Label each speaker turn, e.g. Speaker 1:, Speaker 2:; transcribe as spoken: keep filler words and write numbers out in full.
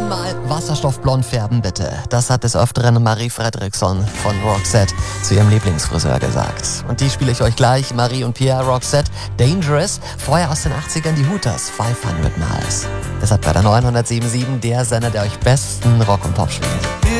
Speaker 1: einmal wasserstoffblond färben, bitte. Das hat des Öfteren Marie Fredriksson von Roxette zu ihrem Lieblingsfriseur gesagt. Und die spiele ich euch gleich. Marie und Pierre, Roxette, Dangerous. Vorher aus den achtzigern die Hooters, fünfhundert Miles. Deshalb bei der neunhundertsieben Komma sieben der Sender, der euch besten Rock und Pop spielt.